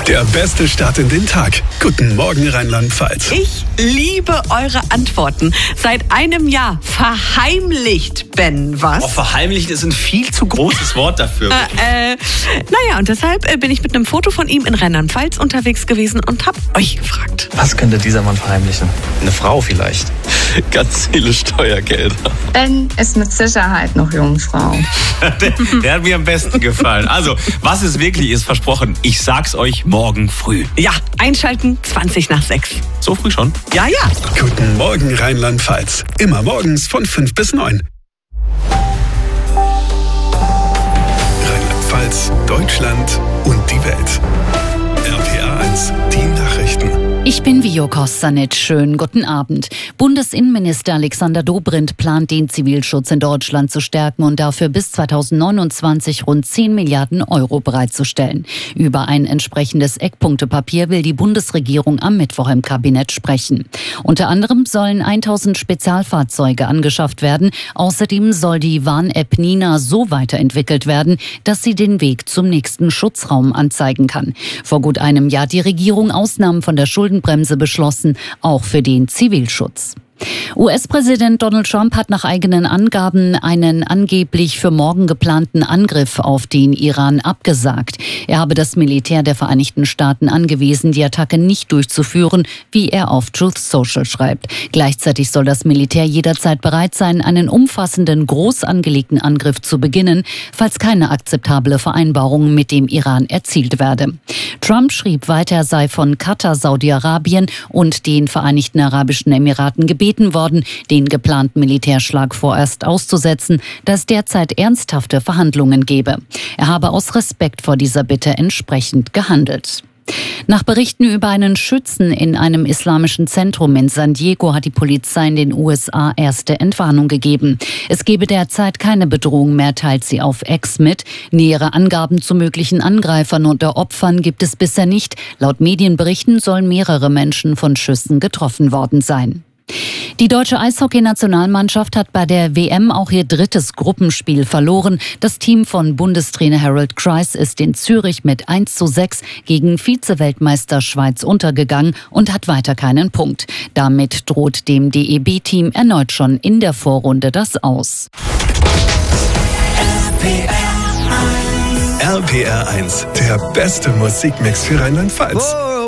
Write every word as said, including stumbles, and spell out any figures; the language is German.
Der beste Start in den Tag. Guten Morgen, Rheinland-Pfalz. Ich liebe eure Antworten. Seit einem Jahr verheimlicht Ben was. Oh, verheimlicht ist ein viel zu großes Wort dafür. äh, äh, naja, und deshalb äh, bin ich mit einem Foto von ihm in Rheinland-Pfalz unterwegs gewesen und hab euch gefragt. Was könnte dieser Mann verheimlichen? Eine Frau vielleicht. Ganz viele Steuergelder. Ben ist mit Sicherheit noch Jungfrau. der, der hat mir am besten gefallen. Also, was es wirklich ist, versprochen, ich sag's euch morgen früh. Ja, einschalten, zwanzig nach sechs. So früh schon? Ja, ja. Guten Morgen, Rheinland-Pfalz. Immer morgens von fünf bis neun. Rheinland-Pfalz, Deutschland und die Welt. R P R eins, die Nachrichten. Ich bin Vio Kostanic. Schönen guten Abend. Bundesinnenminister Alexander Dobrindt plant, den Zivilschutz in Deutschland zu stärken und dafür bis zweitausendneunundzwanzig rund zehn Milliarden Euro bereitzustellen. Über ein entsprechendes Eckpunktepapier will die Bundesregierung am Mittwoch im Kabinett sprechen. Unter anderem sollen tausend Spezialfahrzeuge angeschafft werden. Außerdem soll die Warn-App Nina so weiterentwickelt werden, dass sie den Weg zum nächsten Schutzraum anzeigen kann. Vor gut einem Jahr hat die Regierung Ausnahmen von der Schuldenbremse beschlossen, auch für den Zivilschutz. U S-Präsident Donald Trump hat nach eigenen Angaben einen angeblich für morgen geplanten Angriff auf den Iran abgesagt. Er habe das Militär der Vereinigten Staaten angewiesen, die Attacke nicht durchzuführen, wie er auf Truth Social schreibt. Gleichzeitig soll das Militär jederzeit bereit sein, einen umfassenden, groß angelegten Angriff zu beginnen, falls keine akzeptable Vereinbarung mit dem Iran erzielt werde. Trump schrieb weiter, er sei von Katar, Saudi-Arabien und den Vereinigten Arabischen Emiraten gebeten worden, den geplanten Militärschlag vorerst auszusetzen, da es derzeit ernsthafte Verhandlungen gebe. Er habe aus Respekt vor dieser Bitte entsprechend gehandelt. Nach Berichten über einen Schützen in einem islamischen Zentrum in San Diego hat die Polizei in den U S A erste Entwarnung gegeben. Es gebe derzeit keine Bedrohung mehr, teilt sie auf X mit. Nähere Angaben zu möglichen Angreifern und der Opfern gibt es bisher nicht. Laut Medienberichten sollen mehrere Menschen von Schüssen getroffen worden sein. Die deutsche Eishockey-Nationalmannschaft hat bei der W M auch ihr drittes Gruppenspiel verloren. Das Team von Bundestrainer Harold Kreis ist in Zürich mit eins zu sechs gegen Vize-Weltmeister Schweiz untergegangen und hat weiter keinen Punkt. Damit droht dem D E B-Team erneut schon in der Vorrunde das Aus. R P R eins, der beste Musikmix für Rheinland-Pfalz.